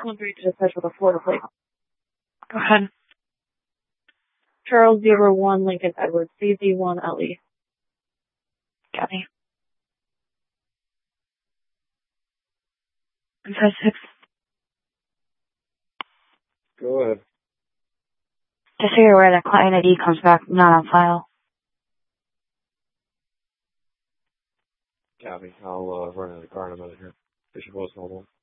1-3 to dispatch with a Florida plate. Go ahead. Charles 01 Lincoln Edwards, CZ1LE. Copy. 156. Go ahead. Just so you're aware that client ID comes back not on file. Copy. I'll run out of the car in a minute here. Bishop Wilson, hold on.